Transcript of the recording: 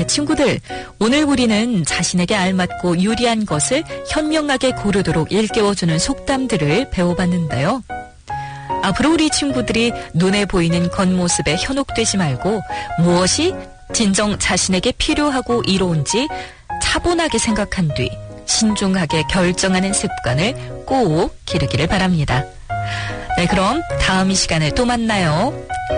친구들, 오늘 우리는 자신에게 알맞고 유리한 것을 현명하게 고르도록 일깨워주는 속담들을 배워봤는데요. 앞으로 우리 친구들이 눈에 보이는 겉모습에 현혹되지 말고 무엇이 진정 자신에게 필요하고 이로운지 차분하게 생각한 뒤 신중하게 결정하는 습관을 꼭 기르기를 바랍니다. 네, 그럼 다음 이 시간에 또 만나요.